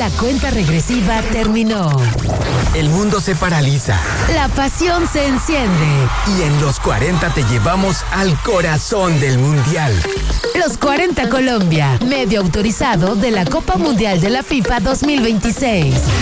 La cuenta regresiva terminó. El mundo se paraliza. La pasión se enciende. Y en los 40 te llevamos al corazón del Mundial. Los 40 Colombia, medio autorizado de la Copa Mundial de la FIFA 2026.